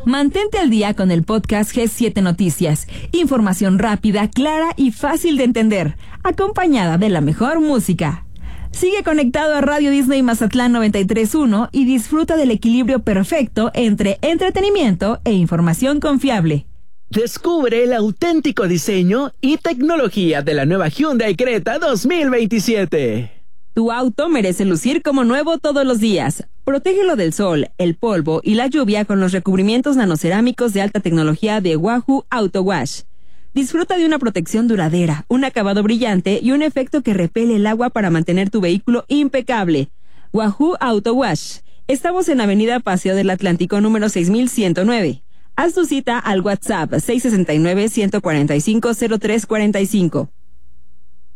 Mantente al día con el podcast G7 Noticias. Información rápida, clara y fácil de entender, acompañada de la mejor música. Sigue conectado a Radio Disney Mazatlán 93.1 y disfruta del equilibrio perfecto entre entretenimiento e información confiable. Descubre el auténtico diseño y tecnología de la nueva Hyundai Creta 2027. Tu auto merece lucir como nuevo todos los días. Protégelo del sol, el polvo y la lluvia con los recubrimientos nanocerámicos de alta tecnología de Wahoo Auto Wash. Disfruta de una protección duradera, un acabado brillante y un efecto que repele el agua para mantener tu vehículo impecable. Wahoo Auto Wash. Estamos en Avenida Paseo del Atlántico número 6109. Haz tu cita al WhatsApp 669-145-0345.